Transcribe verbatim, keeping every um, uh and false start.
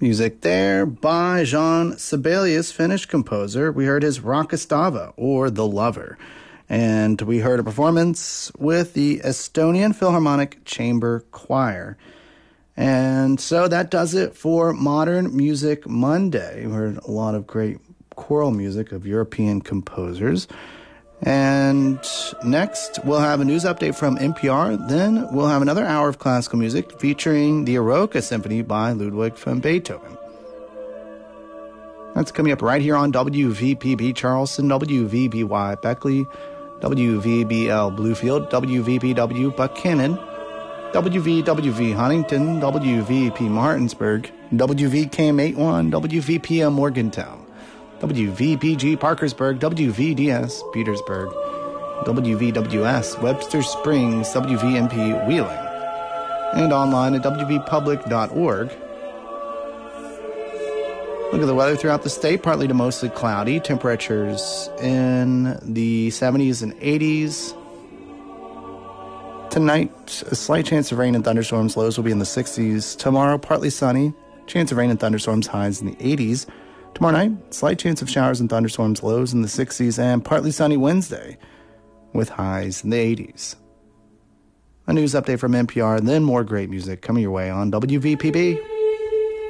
Music there by Jean Sibelius, Finnish composer. We heard his Rakastava, or The Lover. And we heard a performance with the Estonian Philharmonic Chamber Choir. And so that does it for Modern Music Monday. We heard a lot of great choral music of European composers. And next, we'll have a news update from N P R. Then we'll have another hour of classical music featuring the Eroica Symphony by Ludwig van Beethoven. That's coming up right here on W V P B Charleston, W V B Y Beckley, W V B L Bluefield, W V P W Buchanan, W V W V Huntington, W V P Martinsburg, W V K M eighty-one, W V P M Morgantown, W V P G Parkersburg, W V D S Petersburg, W V W S Webster Springs, W V M P Wheeling, and online at W V public dot org. Look at the weather throughout the state, partly to mostly cloudy, temperatures in the seventies and eighties. Tonight, a slight chance of rain and thunderstorms, lows will be in the sixties. Tomorrow, partly sunny, chance of rain and thunderstorms, highs in the eighties. Tomorrow night, slight chance of showers and thunderstorms, lows in the sixties, and partly sunny Wednesday with highs in the eighties. A news update from N P R, then more great music coming your way on W V P B.